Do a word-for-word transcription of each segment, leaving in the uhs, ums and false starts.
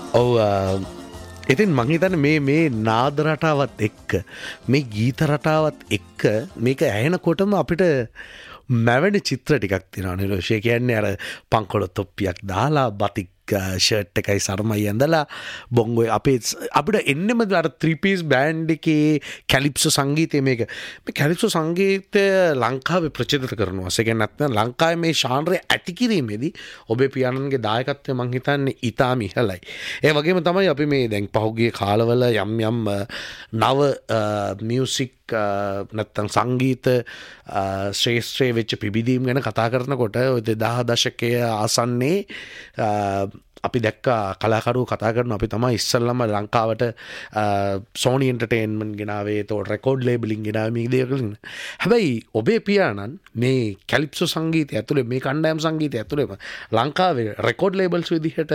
ඔව් ඉතින් මං හිතන්නේ මේ මේ නාද රටාවත් එක්ක මේ ගීත රටාවත් එක්ක මේක ඇහෙනකොටම අපිට මැවෙන චිත්‍ර ටිකක් තියෙනවා නිරෝෂය කියන්නේ අර පංකොල තොප්පියක් දාලා බතික් ෂර්ට් එකයි සරමයි ඇඳලා බොංගෝ අපේ අපිට එන්නෙම අර ත්‍රී පීස් බෑන්ඩ් එකේ කැලිප්සෝ සංගීතය මේක මේ කැලිප්සෝ සංගීතය ලංකාවේ ප්‍රචලිත කරනවා. ඒ කියන්නේ නැත්නම් ලංකාවේ මේ ශාන්රය ඇති කිරීමේදී ඔබේ පියාණන්ගේ දායකත්වය මං හිතන්නේ ඉතාම ඉහළයි. ඒ වගේම තමයි අපි මේ දැන් පහුගිය කාලවල යම් යම් නව මියුසික් නැත්තම් සංගීත ශ්‍රේෂ්ඨයේ වෙච්ච පිබිදීම් ගැන කතා කරනකොට ඔය දෙදාහ දශකයේ ආසන්නයේ අපි දැක්කා කලාකරුවෝ කතා කරනවා අපි තමයි ඉස්සල්ලාම ලංකාවට සෝනි එන්ටර්ටේන්මන්ට් ගෙනාවේ ඒතකොට රෙකෝඩ් ලේබලින් ගෙනාවේ මේ දේ කරගෙන. හැබැයි ඔබේ පියාණන් මේ කැලිප්සෝ සංගීතය ඇතුලේ මේ කණ්ඩායම් සංගීතය ඇතුලේම ලංකාවේ රෙකෝඩ් ලේබල්ස් විදිහට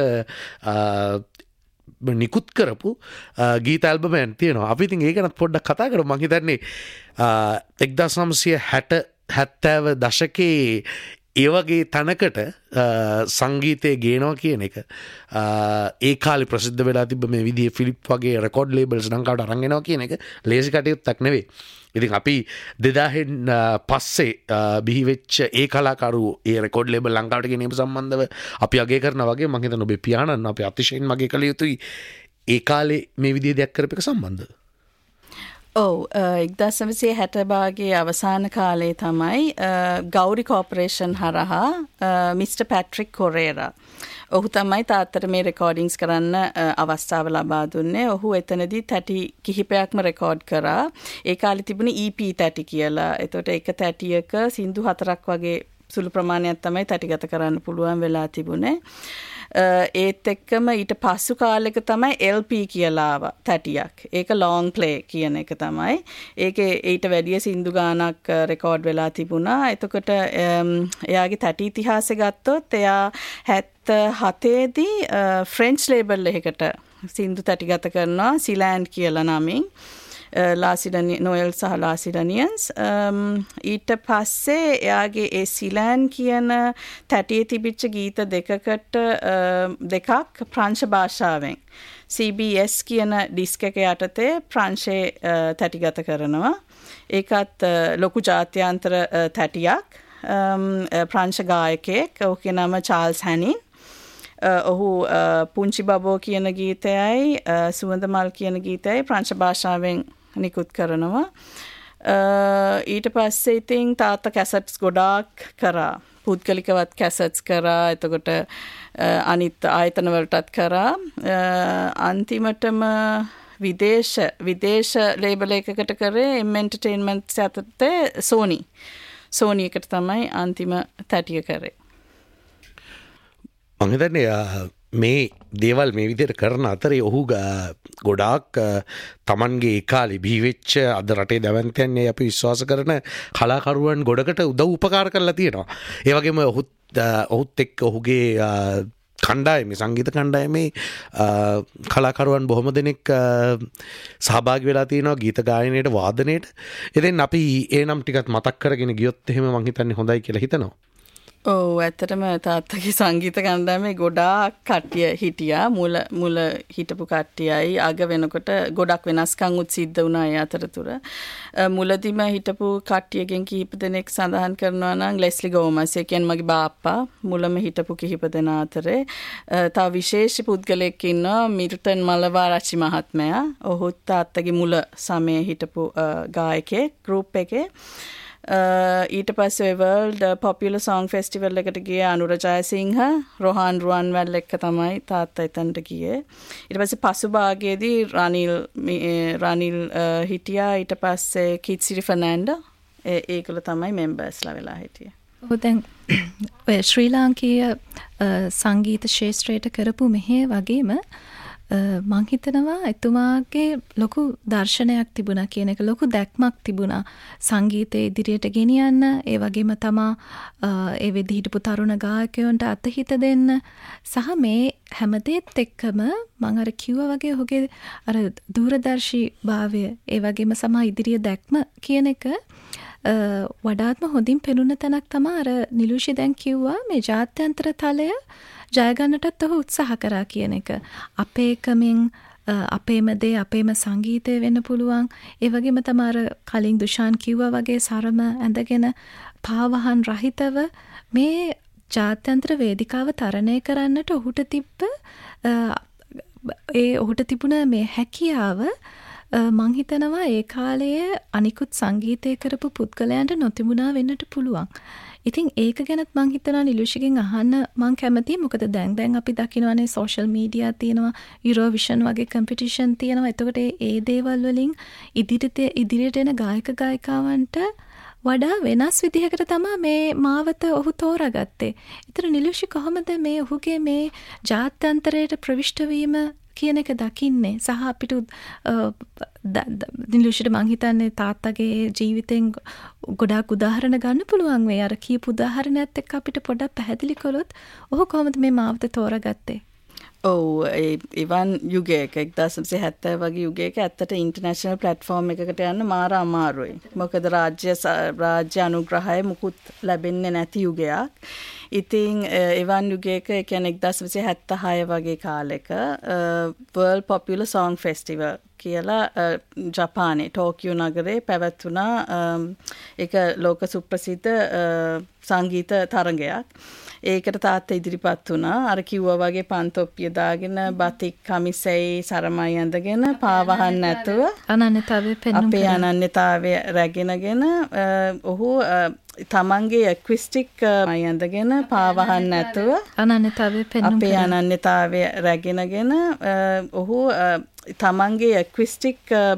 නිකුත් කරපු ගීත ඇල්බමයක් තියෙනවා. අපි ඉතින් ඒක ගැන පොඩ්ඩක් කතා කරමු. මං හිතන්නේ එක්දාස් නවසිය හැට හැත්තෑව දශකයේ ඒ වගේ තැනකට සංගීතය ගේනවා කියන එක ඒ කාලේ ප්‍රසිද්ධ වෙලා තිබ්බ මේ විදිහේ ෆිලිප් වගේ රෙකෝඩ් ලේබල්ස් ලංකාවට අරන් එනවා කියන එක ලේසි කටයුත්තක් නෙවෙයි. ඉතින් අපි දෙදාහෙන් පස්සේ බිහිවෙච්ච ඒ කලාකරු ඒ රෙකෝඩ් ලේබල් ලංකාවට ගෙනීම සම්බන්ධව අපි අගය කරනවා වගේ මම හිතනවා ඔබේ පියාණන් අපි අතිශයින් අගය කළ යුතුයි ඒ කාලේ මේ විදිහේ දෙයක් කරපු එක සම්බන්ධව. ඔව් එක්දාස් නවසිය හැට භාගයේ අවසාන කාලේ තමයි ගෞරි කෝපරේෂන් හරහා මිස්ටර් පැට්‍රික් කොරේරා ඔහු තමයි තාත්තට මේ රෙකෝඩින්ග්ස් කරන්න අවස්ථාව ලබා දුන්නේ. ඔහු එතනදී තැටි කිහිපයක්ම රෙකෝඩ් කරා. ඒ කාලේ තිබුණේ ඊ පී තැටි කියලා. එතකොට එක තැටියක සින්දු හතරක් වගේ සුළු ප්‍රමාණයක් තමයි තැටිගත කරන්න පුළුවන් වෙලා තිබුණේ. ඒත් එක්කම ඊට පස්සු කාලෙක තමයි එල් පී කියලා ආවා තැටියක්. ඒක ලොංగ్ ප්ලේ කියන එක තමයි. ඒකේ ඊට වැඩිය සින්දු ගානක් රෙකෝඩ් වෙලා තිබුණා. එතකොට එයාගේ තැටි ඉතිහාසය ගත්තොත් එයා හැත්තෑ දී ෆ්‍රෙන්ච් ලේබල් එකකට සින්දු තැටිගත කරනවා සිලෑන්ඩ් කියලා නමින්. ලාසිඩනි නොයල් සහ ලාසිඩනියන්ස් ඊට පස්සේ එයාගේ ඒ සිලෑන් කියන තැටියේ තිබිච්ච ගීත දෙකකට දෙකක් ප්‍රංශ භාෂාවෙන් සී බී එස් කියන ඩිස්ක් එක යටතේ ප්‍රංශේ තැටිගත කරනවා. ඒකත් ලොකු ජාත්‍යන්තර තැටියක්. ප්‍රංශ ගායකයෙක් ඔහුගේ නම චාල්ස් හැනින්. ඔහු පුංචි බබෝ කියන ගීතයයි සුවඳ මල් කියන ගීතයයි ප්‍රංශ භාෂාවෙන් නිකුත් කරනවා. ඊට පස්සේ ඉතින් තාත්තා කැසට්ස් ගොඩාක් කරා. පුද්ගලිකවත් කැසට්ස් කරා. එතකොට අනිත් ආයතන වලටත් කරා. අන්තිමටම විදේශ විදේශ ලේබල් එකකට කරේ එම් එන්ටර්ටේන්මන්ට් යටතේ සෝනි. සෝනි එකට තමයි අන්තිම තැටිය කරේ. මං හිතන්නේ මේ දේවල් මේ විදිහට කරන අතරේ ඔහු ගොඩාක් තමන්ගේ ඒ කාලේ බිහිවෙච්ච අද රටේ දැවැන්තයන් අපි විශ්වාස කරන කලාකරුවන් ගොඩකට උදව් උපකාර කරලා තියෙනවා. ඒ වගේම ඔහුත් ඔහුත් එක්ක ඔහුගේ කණ්ඩායමේ සංගීත කණ්ඩායමේ කලාකරුවන් බොහොම දෙනෙක් සහභාගී වෙලා තියෙනවා ගීත ගායනයට වාදනයට. ඉතින් අපි ඒ නම් ටිකක් මතක් කරගෙන ගියොත් එහෙම මං හිතන්නේ හොඳයි කියලා හිතනවා. ඔව් ඇත්තටම තාත්තගේ සංගීත කණ්ඩායමේ ගොඩාක් කට්ටිය හිටියා. මුල මුල හිටපු කට්ටියයි අග වෙනකොට ගොඩක් වෙනස්කම් උත් සිද්ධ වුණා ඒ අතරතුර. මුලදීම හිටපු කට්ටියගෙන් කිහිප දෙනෙක් සඳහන් කරනවා නම් ලෙස්ලි ගෝමස් ඒ කියන්නේ මගේ බාප්පා මුලම හිටපු කිහිප දෙනා අතරේ තව විශේෂ පුද්ගලෙක් ඉන්නවා මිල්ටන් මලවාරච්චි මහත්මයා. ඔහුත් තාත්තගේ මුල සමයේ හිටපු ගායකයෙක් ගෲප් එකේ. ඊට පස්සේ වර්ල්ඩ් පොපියුලර් සොංග් ෆෙස්ටිවල් එකට ගිය අනුර ජයසිංහ රොහාන් රුවන්වැල් එක්ක තමයි තාත්තා එතනට ගියේ. ඊට පස්සේ පසු භාගයේදී රනිල් රනිල් හිටියා. ඊට පස්සේ කිත්සිරි ෆර්නෑන්ඩෝ ඒගොල්ලෝ තමයි මෙම්බර්ස්ලා වෙලා හිටියේ. ඔව් දැන් ඔය ශ්‍රී ලාංකීය සංගීත ශාස්ත්‍රයට කරපු මෙහෙ වගේම මං හිතනවා එතුමාගේ ලොකු දර්ශනයක් තිබුණා කියන එක ලොකු දැක්මක් තිබුණා සංගීතය ඉදිරියට ගෙනියන්න. ඒ වගේම තමා ඒ වෙද්දි හිටපු තරුණ ගායකයන්ට අතහිත දෙන්න සහ මේ හැමදේත් එක්කම මං අර කිව්වා වගේ ඔහුගේ අර දූරදර්ශී භාවය ඒ වගේම සමා ඉදිරිය දැක්ම කියන එක වඩාත්ම හොඳින් පෙනුන තැනක් තමයි අර නිලුෂි දැන් කිව්වා මේ ජාත්‍යන්තර තලය ජයගන්නටත් ඔහු උත්සාහ කරා කියන එක. අපේකමින් අපේම දේ අපේම සංගීතය වෙන්න පුළුවන්. ඒ වගේම තමයි අර කලින් දුෂාන් කිව්වා වගේ සරම ඇඳගෙන පාවහන් රහිතව මේ ජාත්‍යන්තර වේදිකාව තරණය කරන්නට ඔහුට තිබ්බ ඒ ඔහුට තිබුණ මේ හැකියාව මං හිතනවා ඒ කාලයේ අනිකුත් සංගීතය කරපු පුද්ගලයන්ට නොතිබුණා වෙන්නට පුළුවන්. ඉතින් ඒක ගැනත් මං හිතනවා නිලුෂිගෙන් අහන්න මං කැමතියි. මොකද දැන් දැන් අපි දකිනවානේ සෝෂල් මීඩියා තියෙනවා, යුරෝවිෂන් වගේ කම්පිටිෂන් තියෙනවා. එතකොට ඒ දේවල් වලින් ඉදිරියට ඉදිරියට එන ගායක ගායිකාවන්ට වඩා වෙනස් විදිහකට තමයි මේ මාවත ඔහු තෝරාගත්තේ. ඒතර නිලුෂි කොහොමද මේ ඔහුගේ මේ ජාත්‍යන්තරයට ප්‍රවිෂ්ඨ වීම කියන එක දකින්නේ? සහ අපිට නිලුෂිට මං හිතන්නේ තාත්තගේ ජීවිතෙන් ගොඩාක් උදාහරණ ගන්න පුළුවන් වෙයි. අර කීප උදාහරණයත් එක්ක අපිට පොඩ්ඩක් පැහැදිලි කළොත් ඔහු කොහොමද මේ මාවත තෝරාගත්තේ? ඔව් ඉවන් යුගයක එක්දාස් නවසිය හැත්තෑ වගේ යුගයක ඇත්තට ඉන්ටර්නැෂනල් ප්ලැට්ෆෝම් එකකට යන්න මාර අමාරුයි. මොකද රාජ්‍ය රාජ්‍ය අනුග්‍රහය මුකුත් ලැබෙන්නේ නැති යුගයක්. ඉතින් එවන් යුගයක ඒ කියන්නේ එක්දාස් නවසිය හැත්තෑ හය වගේ කාලෙක World Popular Song Festival කියලා ජපානයේ ටෝකියෝ නගරේ පැවැත්වුණා. ඒක ලෝක සුප්‍රසිද්ධ සංගීත තරගයක්. ඒකට තාත්තා ඉදිරිපත් වුණා. අර කිව්වා වගේ පන්තොප්පිය දාගෙන බතික් කමිසෙයි සරමයි ඇඳගෙන පාවහන් නැතුව අනන්‍යතාවය පෙන්වන්න අපේ අනන්‍යතාවය රැගෙනගෙන ඔහු තමන්ගේ ඇක්විස්ටික් මයි ඇඳගෙන පාවහන් නැතුව අනන්‍යතාවය පෙන්වන්න අපේ අනන්‍යතාවය රැගෙනගෙන ඔහු තමන්ගේ ඇක්විස්ටික්